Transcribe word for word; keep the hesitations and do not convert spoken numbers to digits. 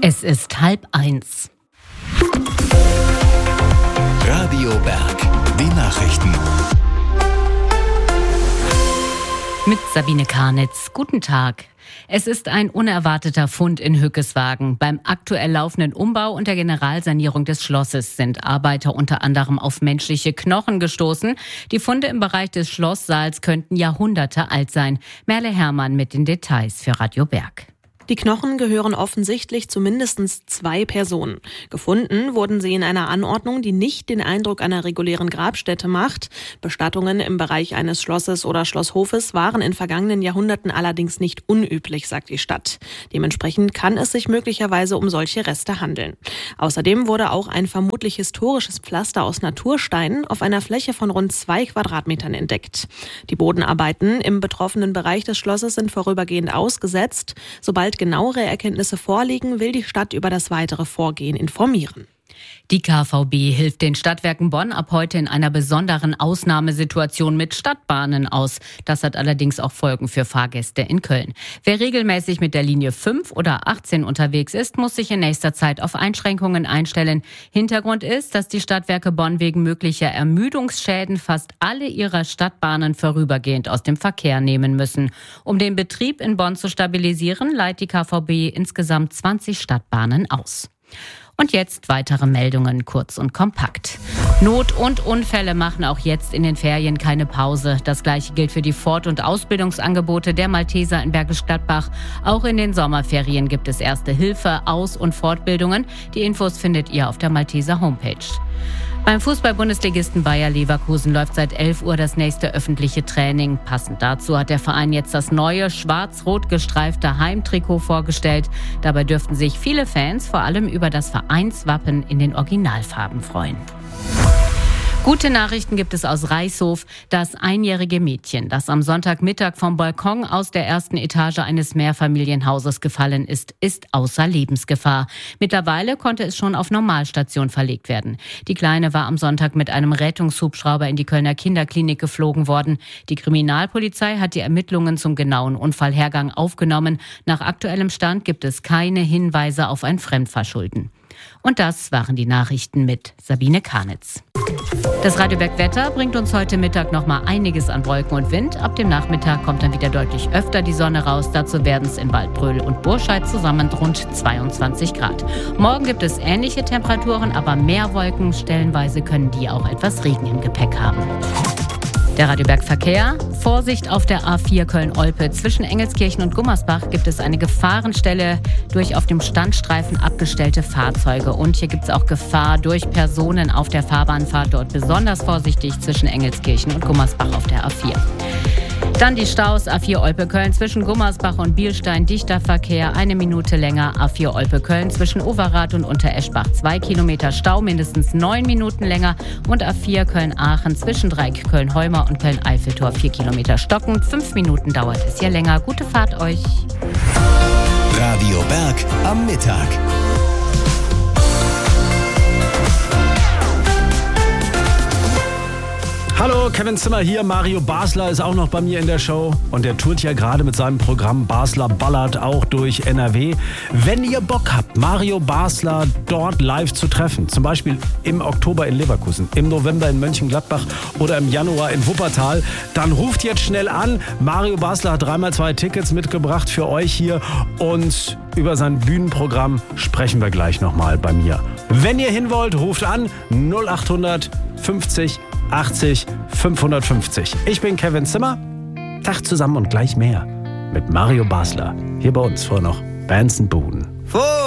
Es ist halb eins. Radio Berg, die Nachrichten. Mit Sabine Karnitz. Guten Tag. Es ist ein unerwarteter Fund in Hückeswagen. Beim aktuell laufenden Umbau und der Generalsanierung des Schlosses sind Arbeiter unter anderem auf menschliche Knochen gestoßen. Die Funde im Bereich des Schlosssaals könnten Jahrhunderte alt sein. Merle Herrmann mit den Details für Radio Berg. Die Knochen gehören offensichtlich zu mindestens zwei Personen. Gefunden wurden sie in einer Anordnung, die nicht den Eindruck einer regulären Grabstätte macht. Bestattungen im Bereich eines Schlosses oder Schlosshofes waren in vergangenen Jahrhunderten allerdings nicht unüblich, sagt die Stadt. Dementsprechend kann es sich möglicherweise um solche Reste handeln. Außerdem wurde auch ein vermutlich historisches Pflaster aus Natursteinen auf einer Fläche von rund zwei Quadratmetern entdeckt. Die Bodenarbeiten im betroffenen Bereich des Schlosses sind vorübergehend ausgesetzt. Sobald genauere Erkenntnisse vorliegen, will die Stadt über das weitere Vorgehen informieren. Die K V B hilft den Stadtwerken Bonn ab heute in einer besonderen Ausnahmesituation mit Stadtbahnen aus. Das hat allerdings auch Folgen für Fahrgäste in Köln. Wer regelmäßig mit der Linie fünf oder achtzehn unterwegs ist, muss sich in nächster Zeit auf Einschränkungen einstellen. Hintergrund ist, dass die Stadtwerke Bonn wegen möglicher Ermüdungsschäden fast alle ihrer Stadtbahnen vorübergehend aus dem Verkehr nehmen müssen. Um den Betrieb in Bonn zu stabilisieren, leiht die K V B insgesamt zwanzig Stadtbahnen aus. Und jetzt weitere Meldungen, kurz und kompakt. Not und Unfälle machen auch jetzt in den Ferien keine Pause. Das Gleiche gilt für die Fort- und Ausbildungsangebote der Malteser in Bergisch Gladbach. Auch in den Sommerferien gibt es Erste Hilfe, Aus- und Fortbildungen. Die Infos findet ihr auf der Malteser Homepage. Beim Fußball-Bundesligisten Bayer Leverkusen läuft seit elf Uhr das nächste öffentliche Training. Passend dazu hat der Verein jetzt das neue schwarz-rot gestreifte Heimtrikot vorgestellt. Dabei dürften sich viele Fans vor allem über das Vereinswappen in den Originalfarben freuen. Gute Nachrichten gibt es aus Reißhof. Das einjährige Mädchen, das am Sonntagmittag vom Balkon aus der ersten Etage eines Mehrfamilienhauses gefallen ist, ist außer Lebensgefahr. Mittlerweile konnte es schon auf Normalstation verlegt werden. Die Kleine war am Sonntag mit einem Rettungshubschrauber in die Kölner Kinderklinik geflogen worden. Die Kriminalpolizei hat die Ermittlungen zum genauen Unfallhergang aufgenommen. Nach aktuellem Stand gibt es keine Hinweise auf ein Fremdverschulden. Und das waren die Nachrichten mit Sabine Karnitz. Das Radio Berg Wetter bringt uns heute Mittag noch mal einiges an Wolken und Wind. Ab dem Nachmittag kommt dann wieder deutlich öfter die Sonne raus. Dazu werden es in Waldbröl und Burscheid zusammen rund zweiundzwanzig Grad. Morgen gibt es ähnliche Temperaturen, aber mehr Wolken. Stellenweise können die auch etwas Regen im Gepäck haben. Der Radio Berg Verkehr. Vorsicht auf der A vier Köln-Olpe. Zwischen Engelskirchen und Gummersbach gibt es eine Gefahrenstelle durch auf dem Standstreifen abgestellte Fahrzeuge. Und hier gibt es auch Gefahr durch Personen auf der Fahrbahnfahrt. Dort besonders vorsichtig zwischen Engelskirchen und Gummersbach auf der A vier. Dann die Staus, A vier Olpe-Köln zwischen Gummersbach und Bielstein, dichter Verkehr, eine Minute länger. A vier Olpe-Köln zwischen Overath und Untereschbach, zwei Kilometer Stau, mindestens neun Minuten länger. Und A vier Köln-Aachen zwischen Dreieck Köln-Heuma und Köln-Eiffeltor, vier Kilometer stockend. Fünf Minuten dauert es hier länger. Gute Fahrt euch. Radio Berg am Mittag. Hallo, Kevin Zimmer hier. Mario Basler ist auch noch bei mir in der Show. Und der tourt ja gerade mit seinem Programm Basler ballert auch durch N R W. Wenn ihr Bock habt, Mario Basler dort live zu treffen, zum Beispiel im Oktober in Leverkusen, im November in Mönchengladbach oder im Januar in Wuppertal, dann ruft jetzt schnell an. Mario Basler hat dreimal zwei Tickets mitgebracht für euch hier. Und über sein Bühnenprogramm sprechen wir gleich nochmal bei mir. Wenn ihr hin wollt, ruft an null acht fünfzig achtzig fünfhundertfünfzig. Ich bin Kevin Zimmer. Tag zusammen und gleich mehr mit Mario Basler. Hier bei uns vor noch Bands and Buden.